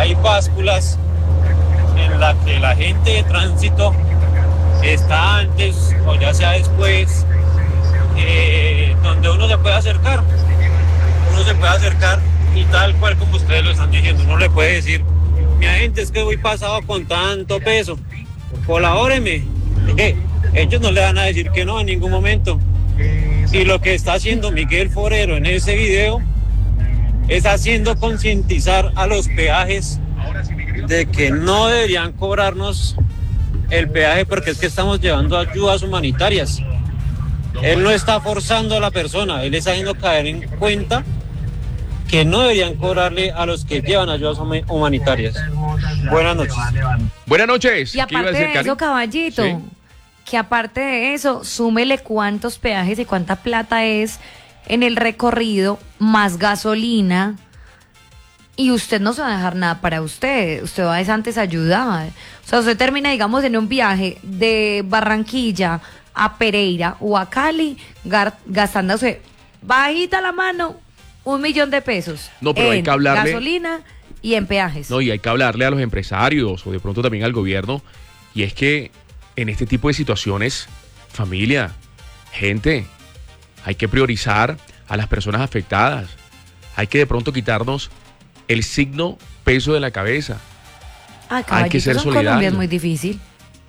hay básculas en las que la gente de tránsito está antes o ya sea después, donde uno se puede acercar. Uno se puede acercar y tal cual como ustedes lo están diciendo, uno le puede decir, mi agente, es que voy pasado con tanto peso, colabóreme. Ellos no le van a decir que no en ningún momento. Y lo que está haciendo Miguel Forero en ese video es haciendo concientizar a los peajes de que no deberían cobrarnos el peaje porque es que estamos llevando ayudas humanitarias. Él no está forzando a la persona, él está haciendo caer en cuenta que no deberían cobrarle a los que llevan ayudas humanitarias. Buenas noches. Buenas noches. Y aparte de eso, caballito, sí, que aparte de eso, súmele cuántos peajes y cuánta plata es en el recorrido, más gasolina, y usted no se va a dejar nada para usted. Usted va a antes ayudar. O sea, usted termina, digamos, en un viaje de Barranquilla a Pereira o a Cali, gastándose bajita la mano 1 millón de pesos. No, pero hay que hablarle gasolina y en peajes. No, y hay que hablarle a los empresarios o de pronto también al gobierno. Y es que en este tipo de situaciones, familia, gente, hay que priorizar a las personas afectadas. Hay que de pronto quitarnos el signo peso de la cabeza. Hay que ser solidarios. Colombia es muy difícil.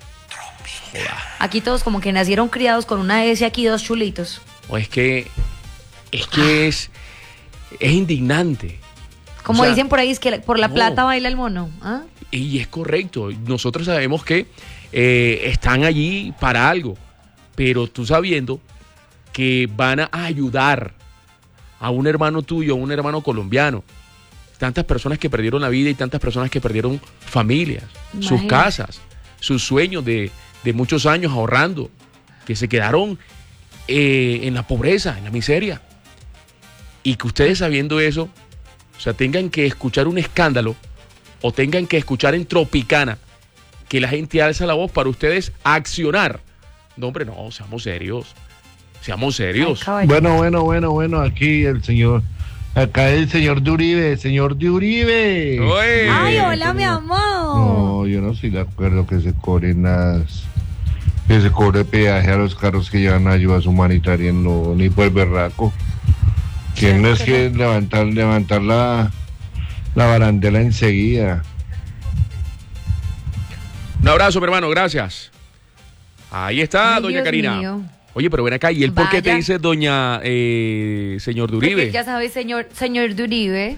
Aquí todos como que nacieron criados con una S, aquí 2 chulitos. O es que es indignante. Como dicen por ahí, es que por la plata baila el mono. ¿Ah? Y es correcto. Nosotros sabemos que están allí para algo, pero tú sabiendo que van a ayudar a un hermano tuyo, a un hermano colombiano, tantas personas que perdieron la vida y tantas personas que perdieron familias, sus casas, sus sueños de muchos años ahorrando, que se quedaron en la pobreza, en la miseria, y que ustedes sabiendo eso, o sea, tengan que escuchar un escándalo o tengan que escuchar en Tropicana que la gente alza la voz para ustedes accionar. No, hombre, no, seamos serios. Seamos serios. Bueno, aquí el señor de Uribe, ¡Oye! ¡Ay, hola, mi amor! No, yo no estoy de acuerdo que se cobre peaje a los carros que llevan ayudas humanitarias, no, ni por el berraco. Tienes que levantar la barandela enseguida. Un abrazo, mi hermano, gracias. Ahí está, doña Karina. Mío. Oye, pero ven acá, ¿y él por qué te dice doña señor de Uribe? Porque ya sabes, señor de Uribe.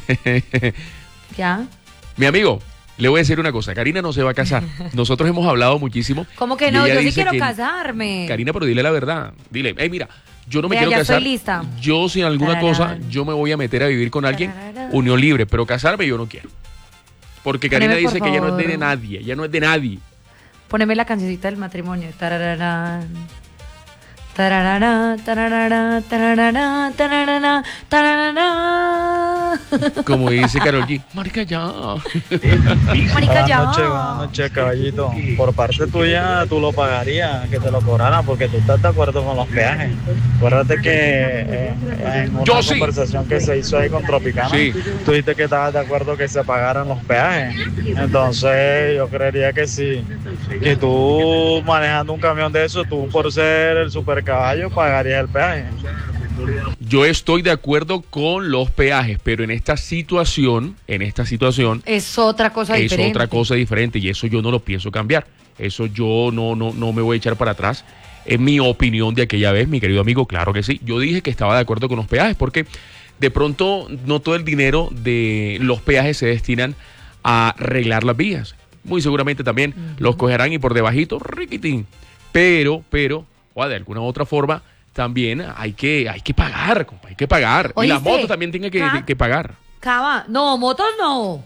¿Ya? Mi amigo, le voy a decir una cosa, Karina no se va a casar. Nosotros hemos hablado muchísimo. ¿Cómo que no? Yo sí quiero casarme. Karina, pero dile la verdad. Dile, mira, yo no me quiero casar. Estoy lista. Yo, sin alguna cosa, yo me voy a meter a vivir con alguien, unión libre, pero casarme yo no quiero. Porque Karina dice que ella no es de nadie, ella no es de nadie. Poneme la cancioncita del matrimonio. Tarararán. Tararara, tararara, tararara, tararara, tararara. Como dice Karol G, marica ya. Marica ya. Buenas noches, caballito. Por parte tuya, tú lo pagarías, que te lo cobraran, porque tú estás de acuerdo con los peajes. Acuérdate que en una conversación que se hizo ahí con Tropicana, tú dijiste que estabas de acuerdo que se pagaran los peajes. Entonces, yo creería que sí. Que tú manejando un camión de eso, tú por ser el super caballo pagaría el peaje. Yo estoy de acuerdo con los peajes, pero en esta situación es otra cosa diferente. Es otra cosa diferente y eso yo no lo pienso cambiar. Eso yo no me voy a echar para atrás. Es mi opinión de aquella vez, mi querido amigo, claro que sí. Yo dije que estaba de acuerdo con los peajes porque de pronto no todo el dinero de los peajes se destinan a arreglar las vías. Muy seguramente también los cogerán y por debajito, riquitín. Pero de alguna u otra forma, también hay que pagar, compa, hay que pagar. ¿Oíste? Y las motos también tienen que pagar. Cava, no, motos no.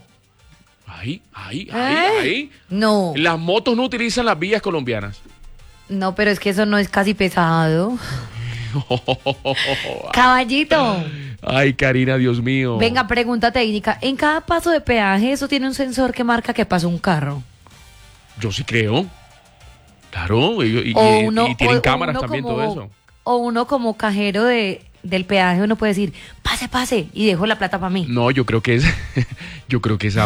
Ahí. No. Las motos no utilizan las vías colombianas. No, pero es que eso no es casi pesado. Caballito. Ay, Karina, Dios mío. Venga, pregunta técnica. En cada paso de peaje, ¿eso tiene un sensor que marca que pasa un carro? Yo sí creo. Claro, y tienen cámaras también, todo eso. O uno como cajero del peaje, uno puede decir, pase, y dejo la plata para mí. No, yo creo que es